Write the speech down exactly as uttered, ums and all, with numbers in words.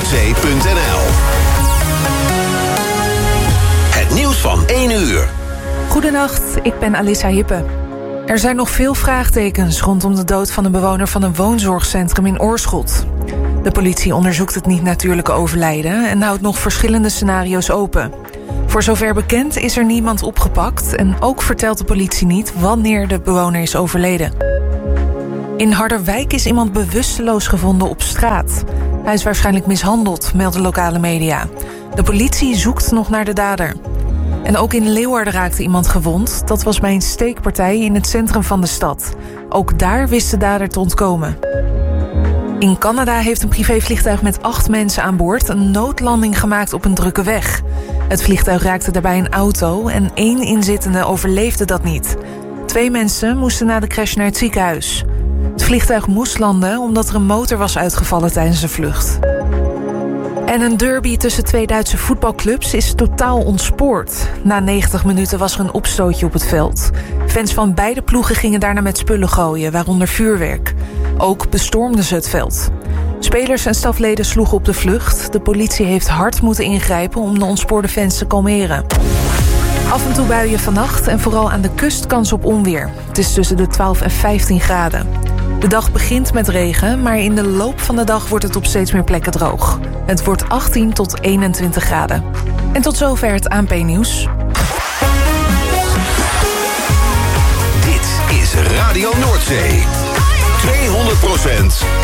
noordzee punt n l. Het nieuws van één uur. Goedenacht, ik ben Alissa Hippe. Er zijn nog veel vraagtekens rondom de dood van een bewoner van een woonzorgcentrum in Oorschot. De politie onderzoekt het niet-natuurlijke overlijden en houdt nog verschillende scenario's open. Voor zover bekend is er niemand opgepakt en ook vertelt de politie niet wanneer de bewoner is overleden. In Harderwijk is iemand bewusteloos gevonden op straat. Hij is waarschijnlijk mishandeld, melden lokale media. De politie zoekt nog naar de dader. En ook in Leeuwarden raakte iemand gewond. Dat was bij een steekpartij in het centrum van de stad. Ook daar wist de dader te ontkomen. In Canada heeft een privévliegtuig met acht mensen aan boord een noodlanding gemaakt op een drukke weg. Het vliegtuig raakte daarbij een auto en één inzittende overleefde dat niet. Twee mensen moesten na de crash naar het ziekenhuis. Het vliegtuig moest landen omdat er een motor was uitgevallen tijdens de vlucht. En een derby tussen twee Duitse voetbalclubs is totaal ontspoord. Na negentig minuten was er een opstootje op het veld. Fans van beide ploegen gingen daarna met spullen gooien, waaronder vuurwerk. Ook bestormden ze het veld. Spelers en stafleden sloegen op de vlucht. De politie heeft hard moeten ingrijpen om de ontspoorde fans te kalmeren. Af en toe buien vannacht en vooral aan de kust kans op onweer. Het is tussen de twaalf en vijftien graden. De dag begint met regen, maar in de loop van de dag wordt het op steeds meer plekken droog. Het wordt achttien tot eenentwintig graden. En tot zover het A N P-nieuws. Dit is Radio Noordzee. tweehonderd procent